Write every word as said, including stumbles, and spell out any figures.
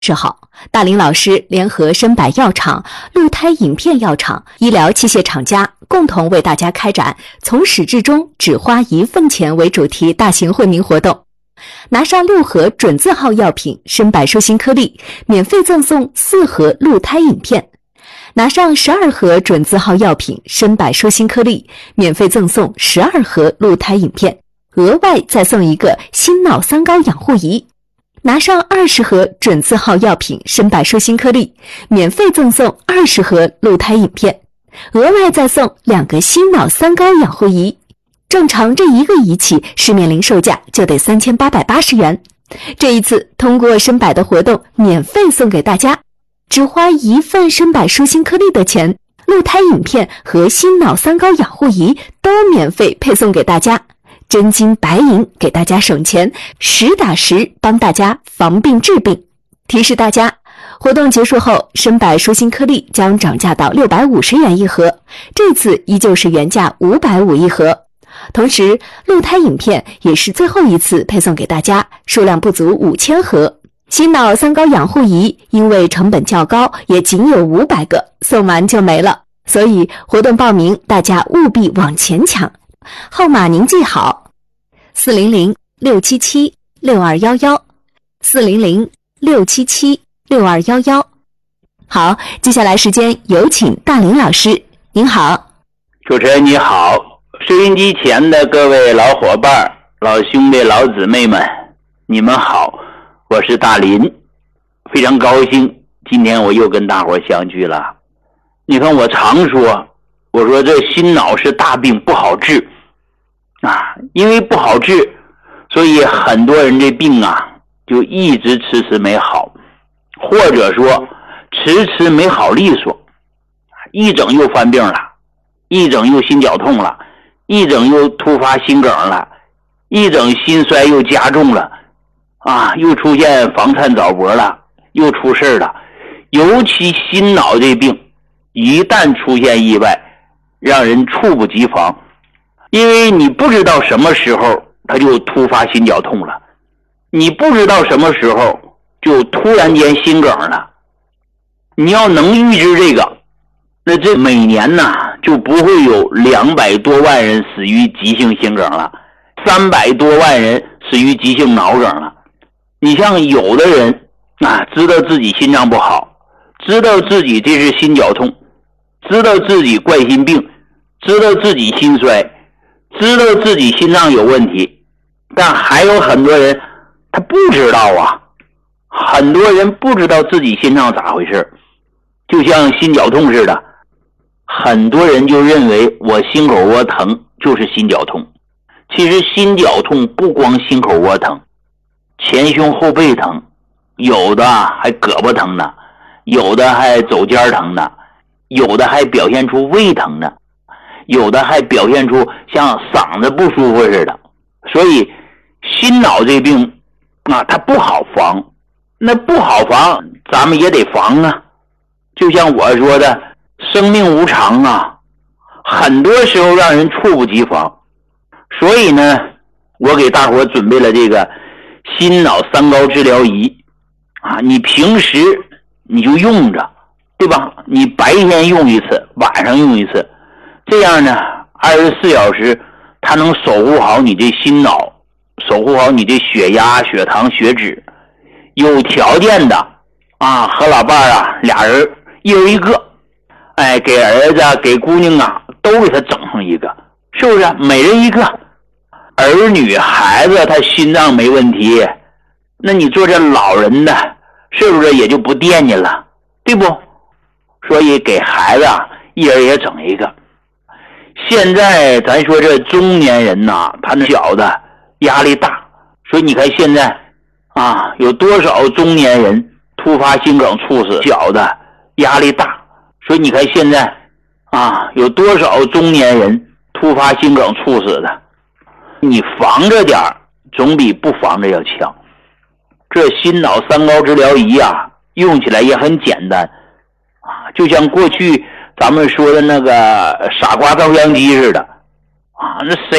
十号，大林老师联合深百药厂、鹿胎影片药厂、医疗器械厂家共同为大家开展从始至终只花一份钱为主题大型惠民活动。拿上六盒准字号药品深百舒心颗粒，免费赠送四盒鹿胎影片；拿上十二盒准字号药品深百舒心颗粒，免费赠送十二盒鹿胎影片，额外再送一个心脑三高养护仪。拿上二十盒准字号药品深百舒心颗粒，免费赠送二十盒鹿胎影片，额外再送两个心脑三高养护仪。正常这一个仪器市面零售价就得三千八百八十元，这一次通过深百的活动免费送给大家，只花一份深百舒心颗粒的钱，鹿胎影片和心脑三高养护仪都免费配送给大家，真金白银给大家省钱，实打实帮大家防病治病。提示大家，活动结束后，深百舒心颗粒将涨价到六百五十元一盒，这次依旧是原价五百五一盒。同时，鹿胎影片也是最后一次配送给大家，数量不足五千盒。心脑三高养护仪因为成本较高，也仅有五百个，送完就没了。所以活动报名大家务必往前抢，号码您记好：四零零六七七六二一一，四零零六七七六二一一。好，接下来时间有请大林老师。您好。 主持人你好，收音机前的各位老伙伴、老兄弟、老姊妹们，你们好，我是大林，非常高兴今天我又跟大伙相聚了。你看我常说，我说这心脑是大病，不好治啊，因为不好治，所以很多人这病啊就一直迟迟没好，或者说迟迟没好利索，一整又犯病了，一整又心绞痛了，一整又突发心梗了，一整心衰又加重了啊，又出现房颤早搏了，又出事了。尤其心脑这病一旦出现意外，让人猝不及防，因为你不知道什么时候他就突发心绞痛了，你不知道什么时候就突然间心梗了。你要能预知这个，那这每年呢就不会有两百多万人死于急性心梗了，三百多万人死于急性脑梗了。你像有的人啊，知道自己心脏不好，知道自己这是心绞痛，知道自己冠心病，知道自己心衰，知道自己心脏有问题，但还有很多人他不知道啊，很多人不知道自己心脏咋回事，就像心绞痛似的，很多人就认为我心口窝疼就是心绞痛。其实心绞痛不光心口窝疼，前胸后背疼，有的还胳膊疼呢，有的还肘尖疼呢，有的还表现出胃疼呢，有的还表现出像嗓子不舒服似的。所以心脑这病啊，它不好防，那不好防咱们也得防啊。就像我说的，生命无常啊，很多时候让人猝不及防。所以呢，我给大伙准备了这个心脑三高治疗仪啊，你平时你就用着，对吧？你白天用一次，晚上用一次，这样呢二十四小时它能守护好你这心脑，守护好你这血压、血糖、血脂。有条件的啊，和老伴儿啊俩人一人一个，哎，给儿子给姑娘啊都给他整上一个，是不是？每人一个。儿女孩子他心脏没问题，那你做这老人的是不是也就不惦记了，对不？所以给孩子啊一人也整一个。现在咱说这中年人呐，他那小的压力大，所以你看现在啊有多少中年人突发心梗猝死，小的压力大，所以你看现在啊有多少中年人突发心梗猝死的。你防着点总比不防着要强。这心脑三高治疗仪啊，用起来也很简单啊，就像过去咱们说的那个傻瓜照相机似的啊，那谁